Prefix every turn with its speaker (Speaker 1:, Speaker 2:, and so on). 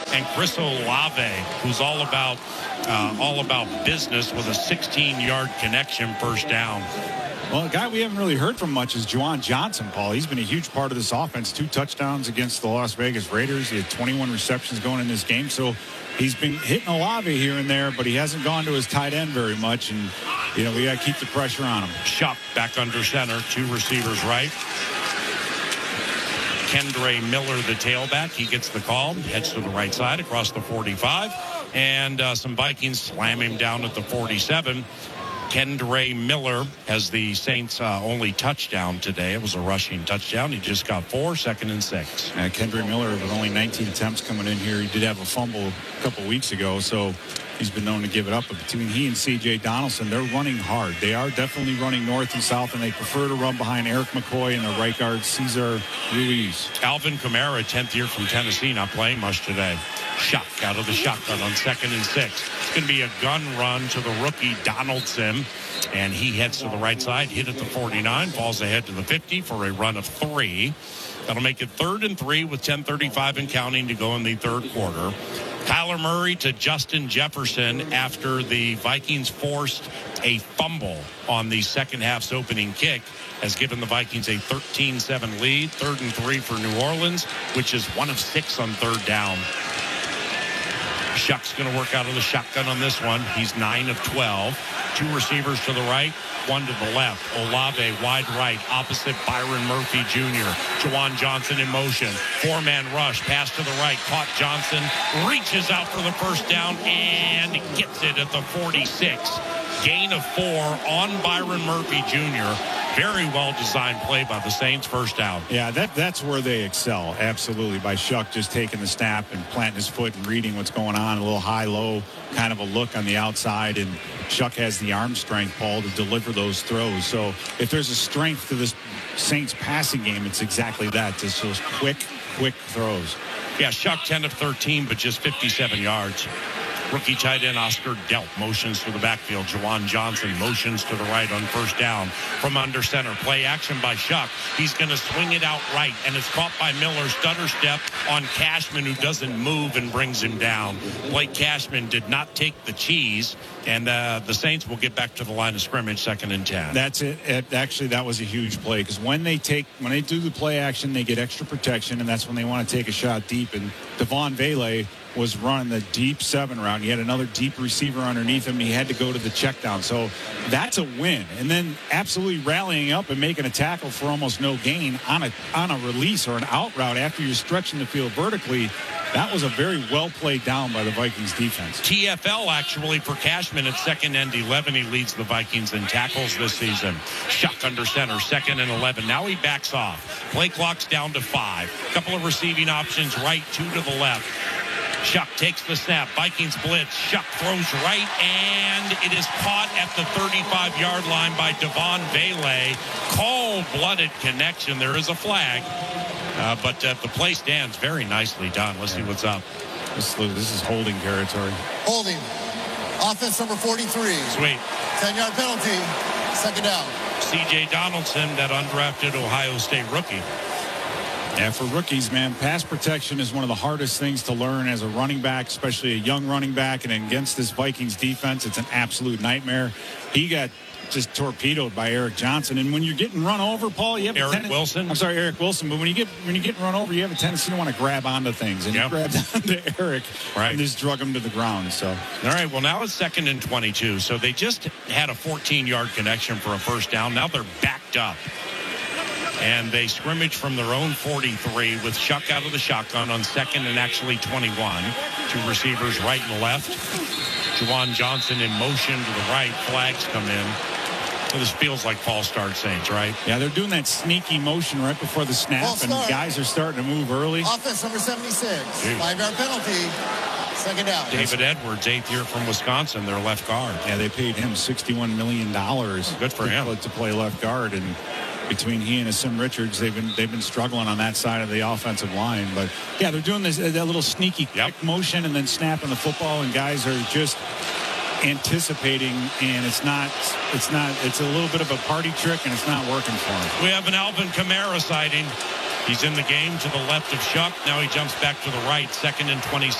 Speaker 1: and Chris Olave, who's all about business with a 16-yard connection first down.
Speaker 2: Well, a guy we haven't really heard from much is Juwan Johnson, Paul. He's been a huge part of this offense. 2 touchdowns against the Las Vegas Raiders. He had 21 receptions going in this game. So he's been hitting Olave here and there, but he hasn't gone to his tight end very much. And, we got to keep the pressure on him.
Speaker 1: Shuck back under center. 2 receivers right. Kendre Miller, the tailback. He gets the call. Heads to the right side across the 45. And some Vikings slam him down at the 47. Kendre Miller has the Saints' only touchdown today. It was a rushing touchdown. He just got 4, 2nd and 6.
Speaker 2: Kendre Miller with only 19 attempts coming in here. He did have a fumble a couple weeks ago, so he's been known to give it up. But between he and C.J. Donaldson, they're running hard. They are definitely running north and south, and they prefer to run behind Eric McCoy and the right guard, Cesar Ruiz.
Speaker 1: Alvin Kamara, 10th year from Tennessee, not playing much today. Shuck out of the shotgun on 2nd and 6. It's going to be a gun run to the rookie Donaldson, and he heads to the right side, hit at the 49, falls ahead to the 50 for a run of 3. That'll make it 3rd and 3 with 10:35 and counting to go in the third quarter. Kyler Murray to Justin Jefferson after the Vikings forced a fumble on the second half's opening kick has given the Vikings a 13-7 lead. 3rd and 3 for New Orleans, which is 1 of 6 on 3rd down. Shuck's going to work out of the shotgun on this one. He's 9 of 12. 2 receivers to the right, 1 to the left. Olave wide right, opposite Byron Murphy Jr. Juwan Johnson in motion. 4-man rush, pass to the right. Caught Johnson, reaches out for the first down, and gets it at the 46. Gain of 4 on Byron Murphy Jr. Very well-designed play by the Saints. First down.
Speaker 2: Yeah, that's where they excel, absolutely, by Shuck just taking the snap and planting his foot and reading what's going on. A little high-low kind of a look on the outside, and Shuck has the arm strength, Paul, to deliver those throws. So if there's a strength to this Saints passing game, it's exactly that, just those quick throws.
Speaker 1: Yeah, Shuck 10 of 13, but just 57 yards. Rookie tight end Oscar Delp motions to the backfield. Juwan Johnson motions to the right on first down from under center. Play action by Shuck. He's going to swing it out right, and it's caught by Miller. Stutter step on Cashman, who doesn't move and brings him down. Blake Cashman did not take the cheese, and the Saints will get back to the line of scrimmage, 2nd and 10.
Speaker 2: That's it. Actually, that was a huge play because when they do the play action, they get extra protection, and that's when they want to take a shot deep. And Devon Vele was running the deep 7 route. He had another deep receiver underneath him. And he had to go to the check down. So that's a win. And then absolutely rallying up and making a tackle for almost no gain on a release or an out route after you're stretching the field vertically. That was a very well played down by the Vikings defense.
Speaker 1: TFL actually for Cashman at 2nd and 11. He leads the Vikings in tackles this season. Shuck under center, 2nd and 11. Now he backs off. Play clock's down to 5. Couple of receiving options, right, 2 to the left. Shuck takes the snap. Vikings blitz. Shuck throws right, and it is caught at the 35-yard line by Devon Vele. Cold-blooded connection. There is a flag, but the play stands very nicely done. Let's see what's up.
Speaker 2: This is holding territory.
Speaker 3: Holding. Offense number 43.
Speaker 1: Sweet.
Speaker 3: 10-yard penalty. 2nd down.
Speaker 1: C.J. Donaldson, that undrafted Ohio State rookie.
Speaker 2: Yeah, for rookies, man, pass protection is one of the hardest things to learn as a running back, especially a young running back. And against this Vikings defense, it's an absolute nightmare. He got just torpedoed by Eric Johnson. And when you're getting run over, Paul, you have
Speaker 1: Eric Wilson.
Speaker 2: I'm sorry, Eric Wilson. But when you get run over, you have a tendency to want to grab onto things. And he grabbed onto Eric and just drug him to the ground. So,
Speaker 1: all right, well, now it's 2nd and 22. So they just had a 14-yard connection for a first down. Now they're backed up. And they scrimmage from their own 43 with Shuck out of the shotgun on 2nd and actually 21. 2 receivers right and left. Juwan Johnson in motion to the right. Flags come in. So this feels like false start, Saints, right?
Speaker 2: Yeah, they're doing that sneaky motion right before the snap, and guys are starting to move early.
Speaker 3: Offense number 76. 5-yard penalty. 2nd down.
Speaker 1: David Edwards, 8th year from Wisconsin, their left guard.
Speaker 2: Yeah, they paid him $61 million.
Speaker 1: Good for him.
Speaker 2: To play left guard, and between he and Asim Richards, they've been struggling on that side of the offensive line. But yeah, they're doing that little sneaky quick motion and then snapping the football, and guys are just anticipating, and it's a little bit of a party trick, and it's not working for him.
Speaker 1: We have an Alvin Kamara sighting. He's in the game to the left of Shuck. Now he jumps back to the right, 2nd and 26.